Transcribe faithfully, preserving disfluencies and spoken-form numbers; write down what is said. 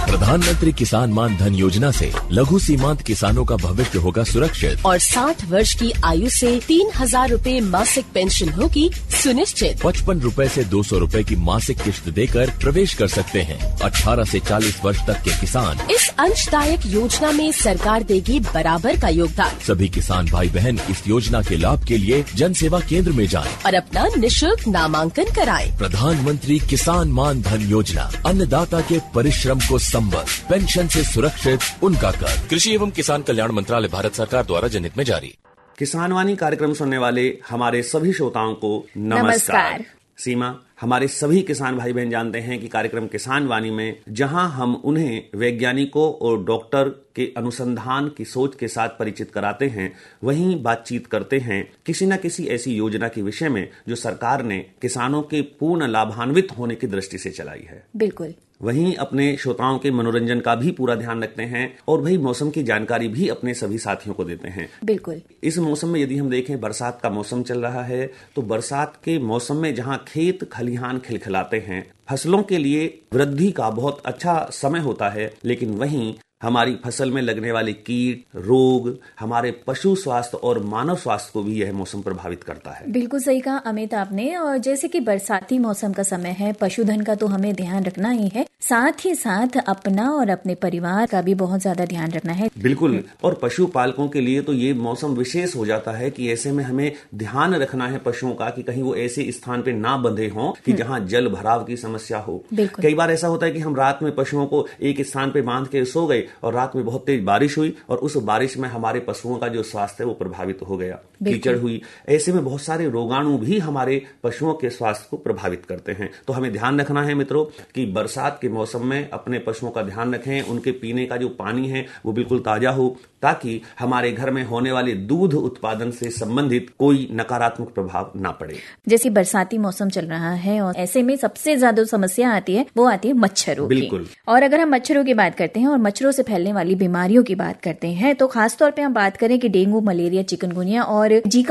प्रधानमंत्री किसान मान धन योजना से लघु सीमांत किसानों का भविष्य होगा सुरक्षित और साठ वर्ष की आयु से तीन हजार रूपए मासिक पेंशन होगी सुनिश्चित। पचपन रूपए से दो सौ रूपए की मासिक किश्त देकर प्रवेश कर सकते हैं। अठारह से चालीस वर्ष तक के किसान इस अंशदायक योजना में सरकार देगी बराबर का योगदान। सभी किसान भाई बहन इस योजना के लाभ के लिए जन सेवा केंद्र में जाएं और अपना निशुल्क नामांकन कराएं। प्रधानमंत्री किसान मान धन योजना, अन्नदाता के परिश्रम को संबल, पेंशन से सुरक्षित उनका कर। कृषि एवं किसान कल्याण मंत्रालय, भारत सरकार द्वारा जनहित में जारी। किसान वाणी कार्यक्रम सुनने वाले हमारे सभी श्रोताओं को नमस्कार, नमस्कार। सीमा, हमारे सभी किसान भाई बहन जानते हैं कि कार्यक्रम किसान वाणी में जहां हम उन्हें वैज्ञानिकों और डॉक्टर के अनुसंधान की सोच के साथ परिचित कराते हैं, वहीं बातचीत करते हैं किसी न किसी ऐसी योजना के विषय में जो सरकार ने किसानों के पूर्ण लाभान्वित होने की दृष्टि से चलाई है। बिल्कुल। वहीं अपने श्रोताओं के मनोरंजन का भी पूरा ध्यान रखते हैं और वही मौसम की जानकारी भी अपने सभी साथियों को देते हैं। बिल्कुल। इस मौसम में यदि हम देखें, बरसात का मौसम चल रहा है, तो बरसात के मौसम में जहां खेत खलिहान खिलखिलाते हैं, फसलों के लिए वृद्धि का बहुत अच्छा समय होता है, लेकिन वहीं हमारी फसल में लगने वाले कीट, रोग, हमारे पशु स्वास्थ्य और मानव स्वास्थ्य को भी यह मौसम प्रभावित करता है। बिल्कुल सही कहा अमित आपने। और जैसे कि बरसाती मौसम का समय है, पशुधन का तो हमें ध्यान रखना ही है, साथ ही साथ अपना और अपने परिवार का भी बहुत ज्यादा ध्यान रखना है। बिल्कुल। और पशु पालकों के लिए तो ये मौसम विशेष हो जाता है कि ऐसे में हमें ध्यान रखना है पशुओं का कि कहीं वो ऐसे स्थान पे ना बंधे हों कि जहां जल भराव की समस्या हो। कई बार ऐसा होता है कि हम रात में पशुओं को एक स्थान पे बांध के सो गए और रात में बहुत तेज बारिश हुई और उस बारिश में हमारे पशुओं का जो स्वास्थ्य है वो प्रभावित हो गया, कीचड़ हुई। ऐसे में बहुत सारे रोगाणु भी हमारे पशुओं के स्वास्थ्य को प्रभावित करते हैं। तो हमें ध्यान रखना है मित्रों कि बरसात के मौसम में अपने पशुओं का ध्यान रखें, उनके पीने का जो पानी है वो बिल्कुल ताजा हो, ताकि हमारे घर में होने वाले दूध उत्पादन से संबंधित कोई नकारात्मक प्रभाव ना पड़े। जैसे बरसाती मौसम चल रहा है और ऐसे में सबसे ज्यादा समस्या आती है वो आती है मच्छरों की। बिल्कुल। और अगर हम मच्छरों की बात करते हैं और मच्छरों से फैलने वाली बीमारियों की बात करते हैं, तो खासतौर पे हम बात करें कि डेंगू, मलेरिया, चिकनगुनिया और जीका